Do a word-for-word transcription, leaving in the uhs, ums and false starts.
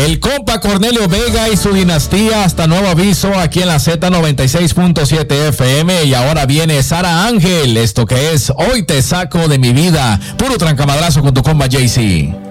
El compa Cornelio Vega y su dinastía, hasta nuevo aviso aquí en la Z noventa y seis punto siete F M. Y ahora viene Sara Ángel, esto que es Hoy Te Saco de Mi Vida. Puro trancamadrazo con tu compa Jay-Z.